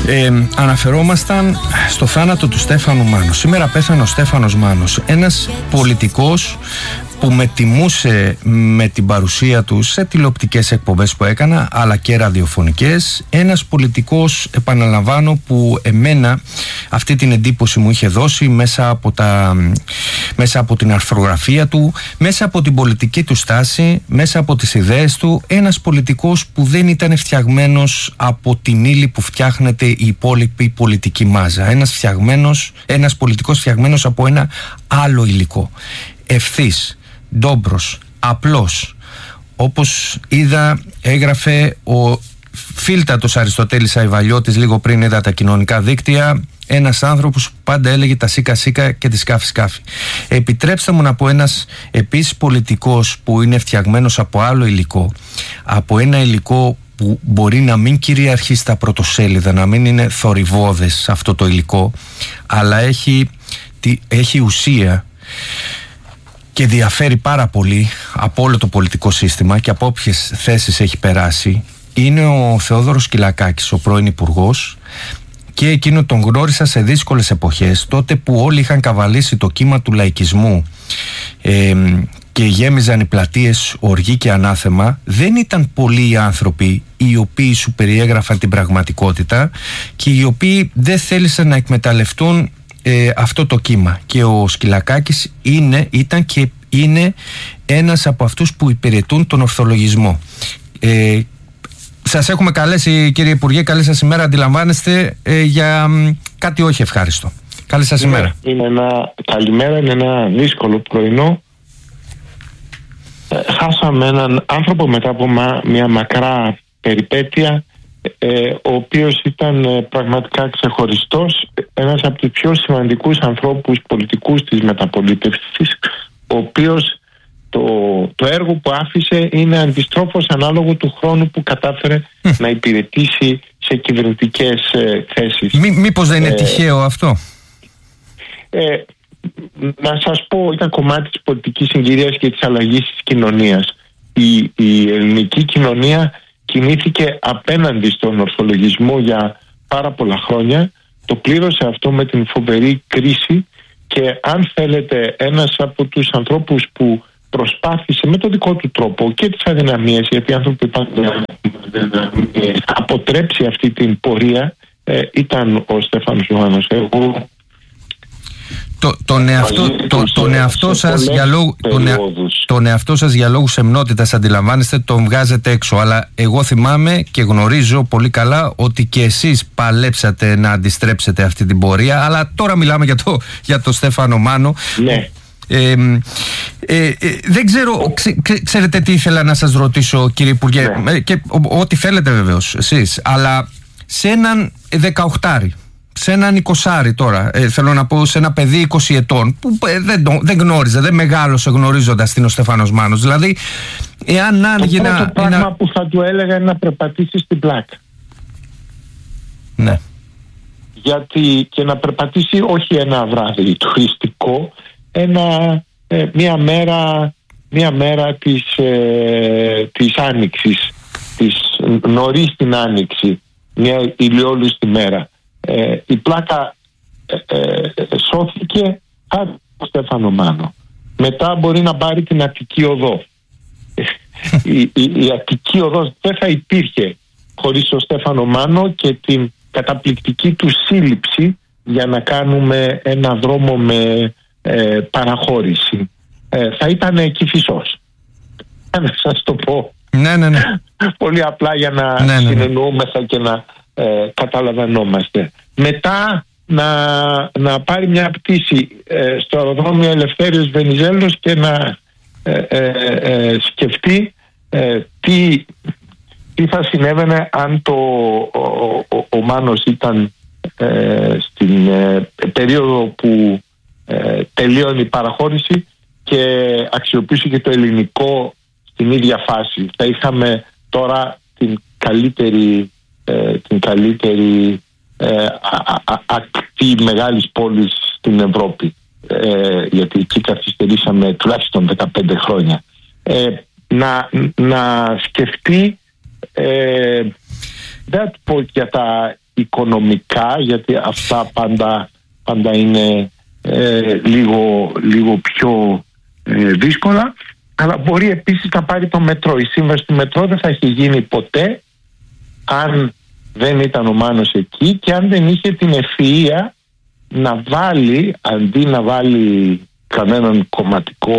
Αναφερόμασταν στο θάνατο του Στέφανου Μάνου. Σήμερα πέθανε ο Στέφανος Μάνος, ένας πολιτικός που με τιμούσε με την παρουσία του σε τηλεοπτικές εκπομπές που έκανα, αλλά και ραδιοφωνικές. Ένας πολιτικός, επαναλαμβάνω, που εμένα αυτή την εντύπωση μου είχε δώσει μέσα από την αρθρογραφία του, μέσα από την πολιτική του στάση, μέσα από τις ιδέες του. Ένας πολιτικός που δεν ήταν φτιαγμένος από την ύλη που φτιάχνεται η υπόλοιπη πολιτική μάζα. Ένας πολιτικός φτιαγμένος από ένα άλλο υλικό. Ευθύς, ντόμπρος, απλός. Όπως είδα, έγραφε ο φίλτατος Αριστοτέλης Αϊβαλιώτης λίγο πριν είδα τα κοινωνικά δίκτυα, ένας άνθρωπος που πάντα έλεγε τα σίκα σίκα και τη σκάφη σκάφη. Επιτρέψτε μου να πω, ένας επίσης πολιτικός που είναι φτιαγμένος από άλλο υλικό, από ένα υλικό που μπορεί να μην κυριαρχεί στα πρωτοσέλιδα, να μην είναι θορυβώδες αυτό το υλικό, αλλά έχει ουσία και διαφέρει πάρα πολύ από όλο το πολιτικό σύστημα και από όποιες θέσεις έχει περάσει. Είναι ο Θεόδωρος Κυλακάκης, ο πρώην υπουργός, και εκείνο τον γνώρισα σε δύσκολες εποχές, τότε που όλοι είχαν καβαλήσει το κύμα του λαϊκισμού και γέμιζαν οι πλατείες οργή και ανάθεμα. Δεν ήταν πολλοί οι άνθρωποι οι οποίοι σου περιέγραφαν την πραγματικότητα και οι οποίοι δεν θέλησαν να εκμεταλλευτούν αυτό το κύμα, και ο Σκυλακάκης ήταν και είναι ένας από αυτούς που υπηρετούν τον ορθολογισμό. Σας έχουμε καλέσει, κύριε Υπουργέ, καλή σας ημέρα. Αντιλαμβάνεστε για κάτι όχι ευχάριστο. Καλή σας ημέρα. Καλημέρα, είναι ένα δύσκολο πρωινό. Χάσαμε έναν άνθρωπο μετά από μια μακρά περιπέτεια, ο οποίος ήταν πραγματικά ξεχωριστός, ένας από τους πιο σημαντικούς ανθρώπους πολιτικούς της μεταπολίτευσης, ο οποίος το έργο που άφησε είναι αντιστρόφως ανάλογο του χρόνου που κατάφερε να υπηρετήσει σε κυβερνητικές θέσεις. Μήπως δεν είναι τυχαίο αυτό? Να σας πω, ήταν κομμάτι της πολιτικής συγκυρίας και της αλλαγής της κοινωνίας. Η ελληνική κοινωνία κινήθηκε απέναντι στον ορθολογισμό για πάρα πολλά χρόνια. Το πλήρωσε αυτό με την φοβερή κρίση και, αν θέλετε, ένας από τους ανθρώπους που προσπάθησε με τον δικό του τρόπο και τις αδυναμίες, γιατί οι άνθρωποι υπάρχουν αποτρέψει αυτή την πορεία, ήταν ο Στέφανος Μάνος. Εγώ τον εαυτό σας για λόγους εμνότητας, αντιλαμβάνεστε, τον βγάζετε έξω, αλλά εγώ θυμάμαι και γνωρίζω πολύ καλά ότι και εσείς παλέψατε να αντιστρέψετε αυτή την πορεία, αλλά τώρα μιλάμε για το Στέφανο Μάνο. Ναι. Δεν ξέρω, ξέρετε τι ήθελα να σας ρωτήσω, κύριε Υπουργέ, και ό,τι θέλετε βεβαίως εσείς, αλλά σε έναν 18άρη, σε έναν 20άρη τώρα, θέλω να πω, σε ένα παιδί 20 ετών που δεν γνώριζε, δεν μεγάλωσε γνωρίζοντας την ο Στέφανος Μάνος, δηλαδή εάν άνοιγε το πράγμα που θα του έλεγα είναι να περπατήσει στην πλάκα. Ναι. Γιατί και να περπατήσει όχι ένα βράδυ τουριστικό, μία μέρα της Άνοιξης, νωρίς την Άνοιξη, μια ηλιόλουστη μέρα. Η πλάκα σώθηκε από τον Στέφανο Μάνο. Μετά μπορεί να πάρει την Αττική Οδό. Η Αττική Οδός δεν θα υπήρχε χωρίς τον Στέφανο Μάνο και την καταπληκτική του σύλληψη για να κάνουμε ένα δρόμο με παραχώρηση. Θα ήταν Κηφισός. Να σας το πω. Ναι. Πολύ απλά για να συνεννοούμεθα και να καταλαβαίνόμαστε. Μετά να πάρει μια πτήση στο αεροδρόμιο Ελευθέριος Βενιζέλος και να σκεφτεί τι θα συνέβαινε αν ο Μάνος ήταν στην περίοδο που τελείωνε η παραχώρηση και αξιοποιήσει και το ελληνικό στην ίδια φάση. Θα είχαμε τώρα την καλύτερη ακτή μεγάλης πόλης στην Ευρώπη, γιατί εκεί καθυστερήσαμε τουλάχιστον 15 χρόνια. Να σκεφτεί, δεν θα του πω για τα οικονομικά, γιατί αυτά πάντα είναι λίγο πιο δύσκολα, αλλά μπορεί επίσης να πάρει το μετρό. Η σύμβαση του μετρό δεν θα είχε γίνει ποτέ αν δεν ήταν ο Μάνος εκεί και αν δεν είχε την ευφυΐα να βάλει, αντί να βάλει κανέναν κομματικό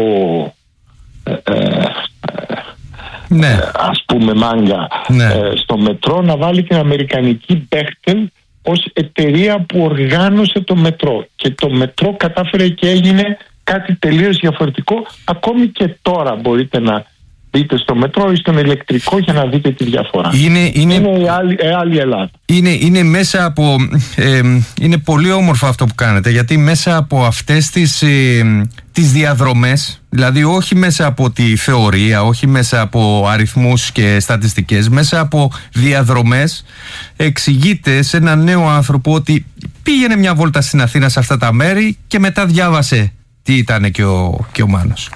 ας πούμε μάγκα στο μετρό, να βάλει την αμερικανική Bechtel ως εταιρεία που οργάνωσε το μετρό, και το μετρό κατάφερε και έγινε κάτι τελείως διαφορετικό. Ακόμη και τώρα μπορείτε να δείτε στο μετρό ή στον ηλεκτρικό για να δείτε τη διαφορά. Είναι η άλλη Ελλάδα. Είναι μέσα από είναι πολύ όμορφο αυτό που κάνετε, γιατί μέσα από αυτές τις διαδρομές, δηλαδή όχι μέσα από τη θεωρία, όχι μέσα από αριθμούς και στατιστικές, μέσα από διαδρομές εξηγείται σε έναν νέο άνθρωπο ότι πήγαινε μια βόλτα στην Αθήνα σε αυτά τα μέρη και μετά διάβασε τι ήταν και ο Μάνος.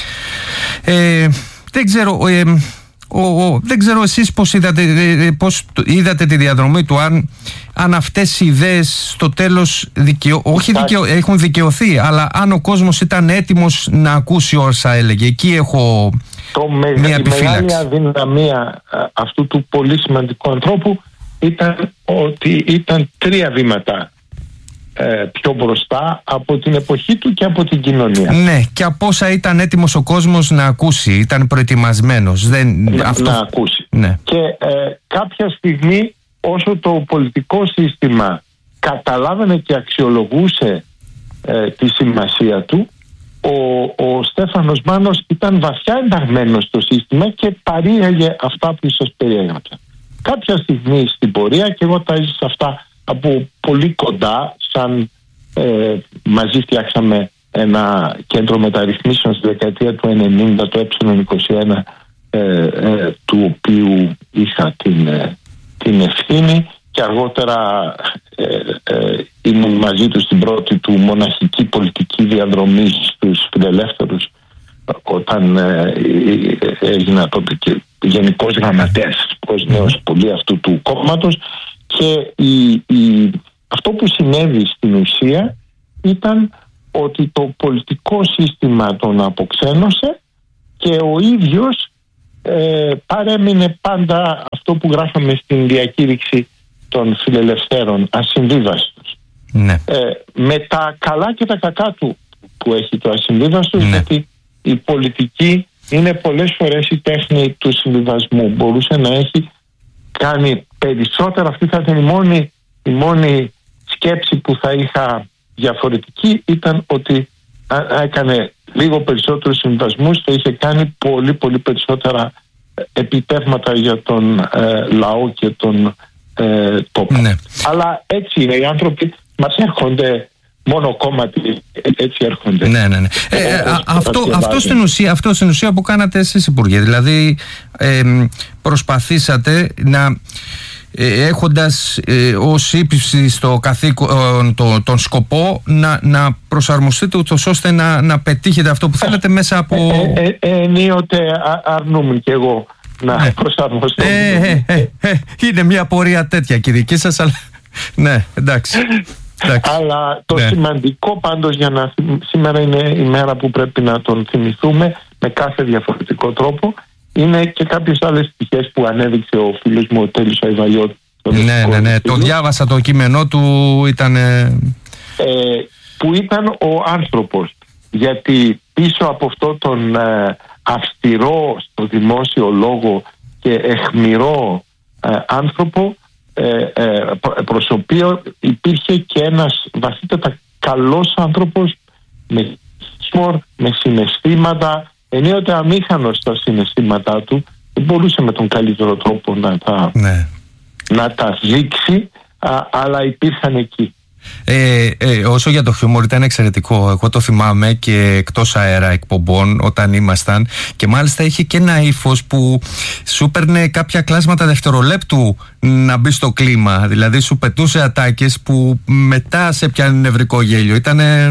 Δεν ξέρω εσείς πώς είδατε τη διαδρομή του, αν αυτές οι ιδέες στο τέλος έχουν δικαιωθεί, αλλά αν ο κόσμος ήταν έτοιμος να ακούσει όσα έλεγε. Εκεί έχω μια επιφύλαξη. Η μεγάλη αδυναμία αυτού του πολύ σημαντικού ανθρώπου ήταν ότι ήταν 3 βήματα πιο μπροστά από την εποχή του και από την κοινωνία. Ναι, και από όσα ήταν έτοιμος ο κόσμος να ακούσει, ήταν προετοιμασμένος να ακούσει. Ναι. Και κάποια στιγμή, όσο το πολιτικό σύστημα καταλάβαινε και αξιολογούσε τη σημασία του, ο Στέφανος Μάνος ήταν βαθιά ενταγμένος στο σύστημα και παρήγαγε αυτά που σας περιέγραψα. Κάποια στιγμή στην πορεία, και εγώ τα έζησα αυτά από πολύ κοντά, σαν μαζί φτιάξαμε ένα κέντρο μεταρρυθμίσεων στη δεκαετία του 90, το Ε21, του οποίου είχα την ευθύνη, και αργότερα ήμουν μαζί του στην πρώτη του μοναχική πολιτική διαδρομή στους φιλελεύθερους, όταν έγινα τότε και γενικός γραμματέας ως νέος πολύ αυτού του κόμματος. Και αυτό που συνέβη στην ουσία ήταν ότι το πολιτικό σύστημα τον αποξένωσε και ο ίδιος παρέμεινε πάντα αυτό που γράφαμε στην διακήρυξη των φιλελευθέρων, ασυμβίβαστος. Ναι. Με τα καλά και τα κακά του που έχει το ασυμβίβαστος, γιατί η πολιτική είναι πολλές φορές η τέχνη του συμβιβασμού. Μπορούσε να έχει κάνει περισσότερα. Αυτή θα ήταν η μόνη σκέψη που θα είχα διαφορετική, ήταν ότι έκανε λίγο περισσότερους συμβιβασμούς, θα είχε κάνει πολύ πολύ περισσότερα επιτεύγματα για τον λαό και τον τόπο. Ναι. Αλλά έτσι είναι, οι άνθρωποι μας έρχονται μόνο κόμματι, έτσι έρχονται. Ναι. Αυτό στην ουσία που κάνατε εσείς, Υπουργέ, δηλαδή προσπαθήσατε να έχοντας ως ύψη στο καθήκον τον σκοπό να προσαρμοστείτε ούτως ώστε να πετύχετε αυτό που θέλετε μέσα από... Ενίοτε αρνούμαι κι εγώ να προσαρμοστώ. Είναι μια πορεία τέτοια και δική σας, αλλά ναι, εντάξει. Αλλά το σημαντικό πάντως σήμερα είναι η μέρα που πρέπει να τον θυμηθούμε με κάθε διαφορετικό τρόπο. Είναι και κάποιες άλλες πτυχές που ανέδειξε ο φίλος μου ο Τέλης Αϊβαλιώτης. Ναι, το διάβασα, το κείμενό του ήταν... που ήταν ο άνθρωπος. Γιατί πίσω από αυτό τον αυστηρό στο δημόσιο λόγο και εχμηρό άνθρωπο, προσωπείο, υπήρχε και ένας βαθύτερα καλός άνθρωπος με χιούμορ, με συναισθήματα, ενίοτε αμήχανος στα συναισθήματά του. Δεν μπορούσε με τον καλύτερο τρόπο να τα δείξει, αλλά υπήρχαν εκεί. Όσο για το χιούμορ, ήταν εξαιρετικό. Εγώ το θυμάμαι και εκτός αέρα εκπομπών όταν ήμασταν, και μάλιστα είχε και ένα ύφος που σου παίρνε κάποια κλάσματα δευτερολέπτου να μπει στο κλίμα. Δηλαδή σου πετούσε ατάκες που μετά σε πιάνει νευρικό γέλιο.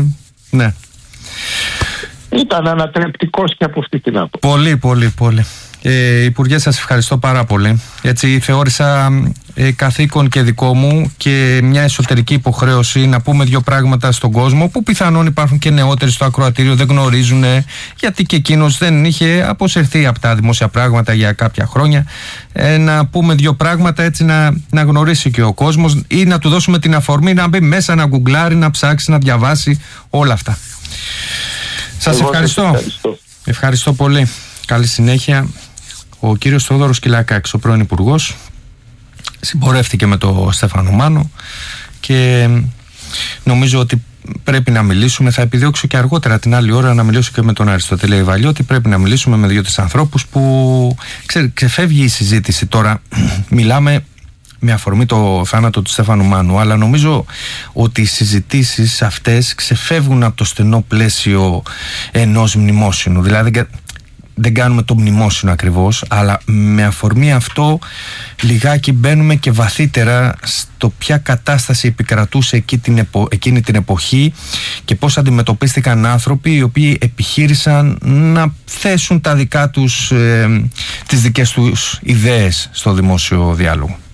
Ήταν ανατρεπτικός και από αυτή την άποψη. Πολύ. Υπουργέ, σας ευχαριστώ πάρα πολύ. Έτσι θεώρησα καθήκον και δικό μου και μια εσωτερική υποχρέωση να πούμε δύο πράγματα στον κόσμο που πιθανόν υπάρχουν και νεότεροι στο ακροατήριο, δεν γνωρίζουν, γιατί και εκείνος δεν είχε αποσυρθεί από τα δημόσια πράγματα για κάποια χρόνια. Να πούμε δύο πράγματα έτσι να γνωρίσει και ο κόσμος, ή να του δώσουμε την αφορμή να μπει μέσα, να γκουγκλάρει, να ψάξει, να διαβάσει όλα αυτά. Σας ευχαριστώ. Ευχαριστώ πολύ. Καλή συνέχεια. Ο κύριος Θόδωρος Κυλακάκης, ο πρώην Υπουργός, συμπορεύτηκε με τον Στέφανο Μάνο και νομίζω ότι πρέπει να μιλήσουμε. Θα επιδιώξω και αργότερα την άλλη ώρα να μιλήσω και με τον Αριστοτέλη Ιβαλιώτη. Πρέπει να μιλήσουμε με δύο-τρεις ανθρώπους που ξεφεύγει η συζήτηση τώρα. Μιλάμε με αφορμή το θάνατο του Στέφανου Μάνου, αλλά νομίζω ότι οι συζητήσεις αυτές ξεφεύγουν από το στενό πλαίσιο ενός μνημόσυνου. Δηλαδή δεν κάνουμε το μνημόσυνο ακριβώς, αλλά με αφορμή αυτό λιγάκι μπαίνουμε και βαθύτερα στο ποια κατάσταση επικρατούσε εκείνη την εποχή και πώς αντιμετωπίστηκαν άνθρωποι οι οποίοι επιχείρησαν να θέσουν τα δικά τους, τις δικές τους ιδέες στο δημόσιο διάλογο.